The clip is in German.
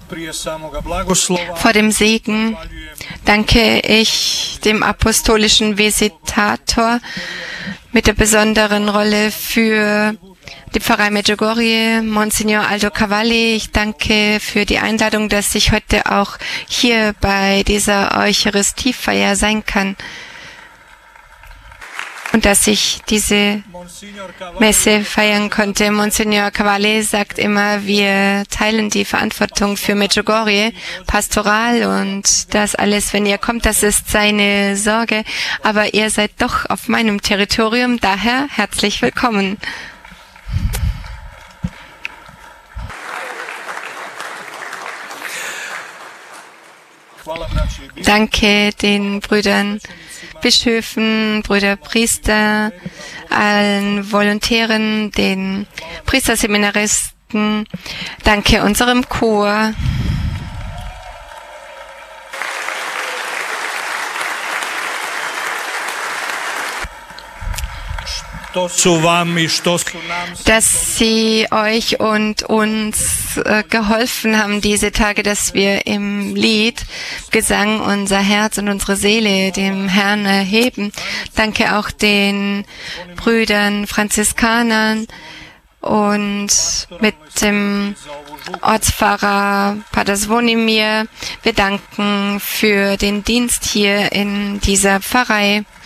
Vor dem Segen danke ich dem apostolischen Visitator mit der besonderen Rolle für die Pfarrei Medjugorje, Monsignor Aldo Cavalli. Ich danke für die Einladung, dass ich heute auch hier bei dieser Eucharistiefeier sein kann und dass ich diese Messe feiern konnte. Monsignor Cavalli sagt immer, wir teilen die Verantwortung für Medjugorje, pastoral und das alles, wenn ihr kommt, das ist seine Sorge. Aber ihr seid doch auf meinem Territorium, daher herzlich willkommen. Danke den Brüdern Bischöfen, Brüder Priester, allen Volontären, den Priesterseminaristen. Danke unserem Chor. Dass Sie euch und uns geholfen haben, diese Tage, dass wir im Lied, Gesang, unser Herz und unsere Seele dem Herrn erheben. Danke auch den Brüdern Franziskanern und mit dem Ortspfarrer Pater Zvonimir. Wir danken für den Dienst hier in dieser Pfarrei.